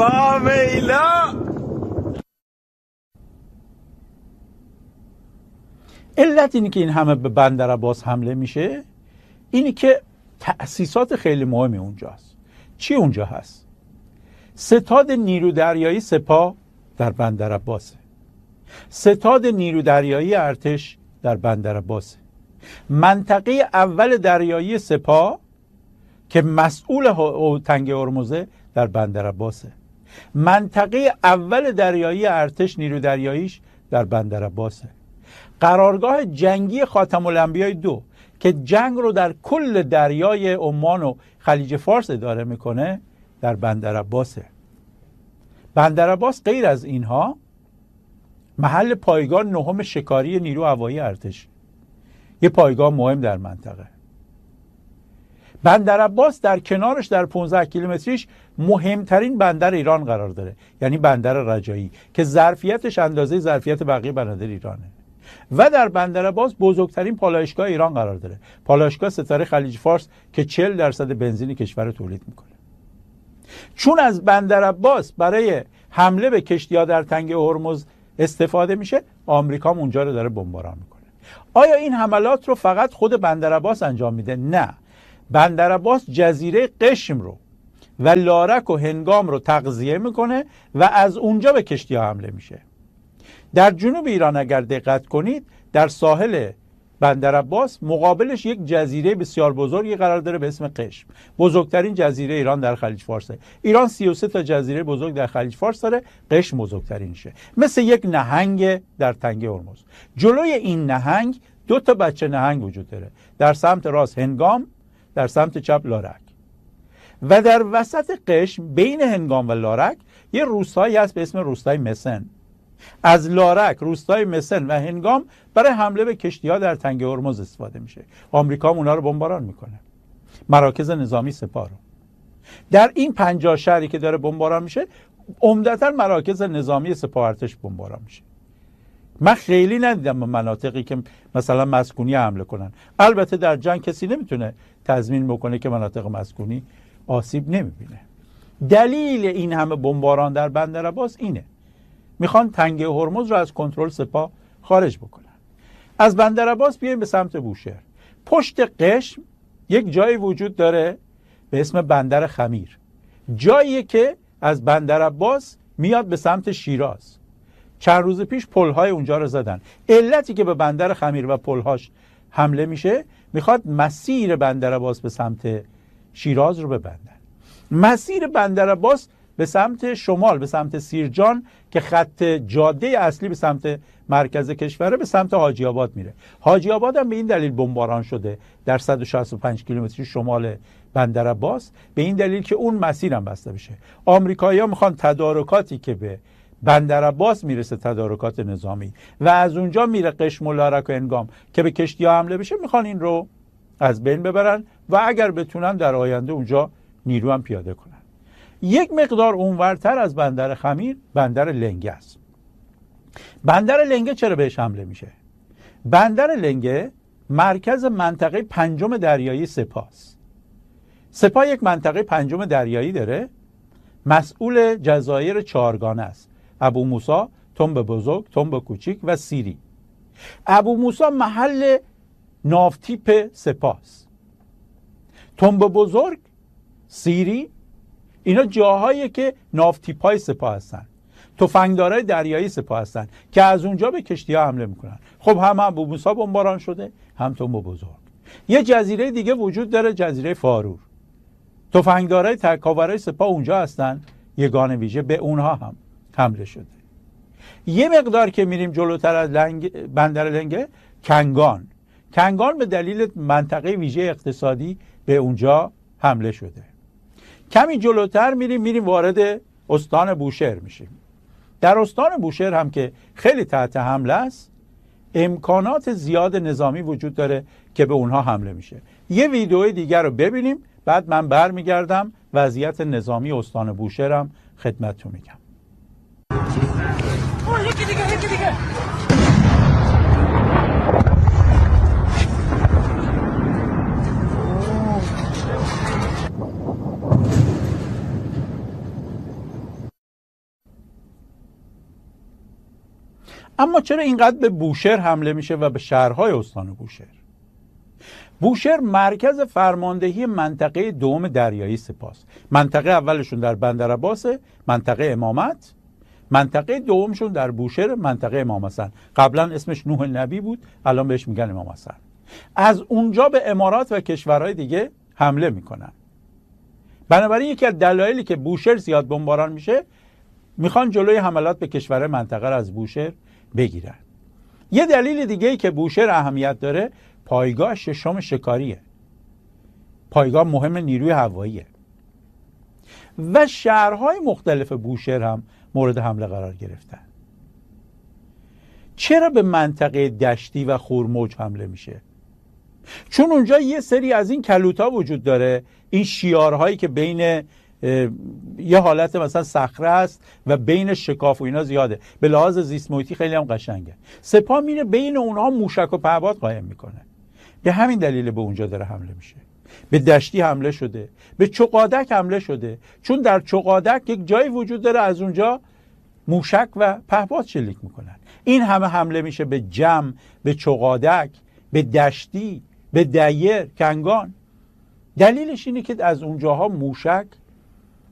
وا ویلا. علت اینی که این همه به بندر عباس حمله میشه اینی که تأسیسات خیلی مهمی اونجاست. چی اونجا هست؟ ستاد نیرو دریایی سپاه در بندر عباسه، ستاد نیرو دریایی ارتش در بندر عباسه، منطقه اول دریایی سپاه که مسئول تنگه هرمزه در بندر عباسه، منطقه اول دریایی ارتش نیرو دریاییش در بندر عباسه، قرارگاه جنگی خاتم الانبیاء 2 که جنگ رو در کل دریای عمان و خلیج فارس اداره میکنه در بندر عباسه. بندر عباس غیر از اینها محل پایگاه نهم شکاری نیرو هوایی ارتش، یه پایگاه مهم در منطقه. بندر عباس در کنارش در 15 کیلومتریش مهمترین بندر ایران قرار داره، یعنی بندر رجایی که ظرفیتش اندازه ظرفیت بقیه بندر ایرانه. و در بندر عباس بزرگترین پالایشگاه ایران قرار داره، پالایشگاه ستاره خلیج فارس که 40% بنزین کشور رو تولید میکنه. چون از بندر عباس برای حمله به کشتی‌ها در تنگه هرمز استفاده میشه، آمریکا هم اونجا رو داره بمباران میکنه. آیا این حملات رو فقط خود بندر عباس انجام میده؟ نه، بندر عباس جزیره قشم رو و لارک و هنگام رو تغذیه میکنه و از اونجا به کشتی‌ها حمله میشه. در جنوب ایران اگر دقت کنید، در ساحل بندر عباس مقابلش یک جزیره بسیار بزرگی قرار داره به اسم قشم، بزرگترین جزیره ایران در خلیج فارسه. ایران 33 تا جزیره بزرگ در خلیج فارس داره، قشم بزرگترینشه، مثل یک نهنگ در تنگه هرمز. جلوی این نهنگ 2 تا بچه نهنگ وجود داره، در سمت راست هنگام، در سمت چپ لارک. و در وسط قشم بین هنگام و لارک یه روستایی هست به اسم روستای مسن. از لارک، روستای مسن و هنگام برای حمله به کشتی‌ها در تنگه هرمز استفاده میشه. آمریکا هم اونا رو بمباران میکنه، مراکز نظامی سپاه رو. در این 50 شهری که داره بمباران میشه، عمدتاً مراکز نظامی سپاه ارتش بمباران میشه. من خیلی ندیدم به مناطقی که مثلا مسکونی حمله کنن. البته در جنگ کسی نمیتونه تضمین بکنه که مناطق مسکونی آسیب نمیبینه. دلیل این همه بمباران در بندر عباس اینه، میخوان تنگه هرمز رو از کنترل سپاه خارج بکنن. از بندر عباس بیایم به سمت بوشهر. پشت قشم یک جایی وجود داره به اسم بندر خمیر، جایی که از بندر عباس میاد به سمت شیراز. چند روز پیش پلهای اونجا رو زدن. علتی که به بندر خمیر و پلهاش حمله میشه، میخواد مسیر بندر عباس به سمت شیراز رو ببندن. مسیر بندر عباس به سمت شمال، به سمت سیرجان که خط جاده اصلی به سمت مرکز کشوره، به سمت حاجی آباد میره. حاجی آباد هم به این دلیل بمباران شده در 165 کیلومتری شمال بندر عباس، به این دلیل که اون مسیر هم بسته بشه. آمریکایی‌ها میخوان تدارکاتی که به بندر عباس میرسه، تدارکات نظامی، و از اونجا میره قشم و لارک و هنگام که به کشتی‌ها حمله بشه، میخوان این رو از بین ببرن و اگر بتونن در آینده اونجا نیرو هم پیاده کنن. یک مقدار اونورتر از بندر خمیر بندر لنگه است. بندر لنگه چرا بهش حمله میشه؟ بندر لنگه مرکز منطقه 5 دریایی سپاه است. سپاه یک منطقه 5 دریایی داره، مسئول جزایر 4 است: ابو موسی، تنب بزرگ، تنب کوچیک و سیری. ابو موسی محل نافتیپ سپاه است. تنب بزرگ، سیری، اینا جاهایی که نافتیپای سپاه هستن، تفنگدارای دریایی سپاه هستن که از اونجا به کشتی‌ها حمله میکنن. خب هم ابو موسی بمباران شده، هم تنب بزرگ. یه جزیره دیگه وجود داره، جزیره فارور. تفنگدارای تکاورای سپاه اونجا هستن، یگان ویژه، به اونها هم حمله شده. یه مقدار که میریم جلوتر از بندر لنگه، کنگان به دلیل منطقه ویژه اقتصادی به اونجا حمله شده. کمی جلوتر میریم وارد استان بوشهر میشیم. در استان بوشهر هم که خیلی تحت حمله است، امکانات زیاد نظامی وجود داره که به اونها حمله میشه. یه ویدئوی دیگر رو ببینیم، بعد من برمیگردم وضعیت نظامی استان بوشهر هم خدمتتون میگم. یکی دیگه اما چرا اینقدر به بوشهر حمله میشه و به شهرهای استان بوشهر؟ بوشهر مرکز فرماندهی منطقه دوم دریایی سپاس. منطقه اولشون در بندرعباس، منطقه امامت، منطقه دومشون در بوشهر، منطقه امام حسن. قبلا اسمش نوح النبی بود، الان بهش میگن امام حسن. از اونجا به امارات و کشورهای دیگه حمله میکنن. بنابراین یکی از دلایلی که بوشهر زیاد بمباران میشه، میخوان جلوی حملات به کشورهای منطقه رو از بوشهر بگیرن. یه دلیل دیگه ای که بوشهر اهمیت داره، پایگاه ششم شکاریه. پایگاه مهم نیروی هواییه. و شهرهای مختلف بوشهر هم مورد حمله قرار گرفتن. چرا به منطقه دشتی و خورموج حمله میشه؟ چون اونجا یه سری از این کلوتا وجود داره، این شیارهایی که بین یه حالت مثلا صخره است و بین شکاف و اینا زیاده، به لحاظ زیست محیطی خیلی هم قشنگه. سپاه میره بین اونها موشک و پهپاد قایم میکنه. به همین دلیل به اونجا داره حمله میشه. به دشتی حمله شده، به چقادک حمله شده، چون در چقادک یک جایی وجود داره از اونجا موشک و پهپاد شلیک میکنن. این همه حمله میشه به جم، به چقادک، به دشتی، به دیر، کنگان. دلیلش اینه که از اونجاها موشک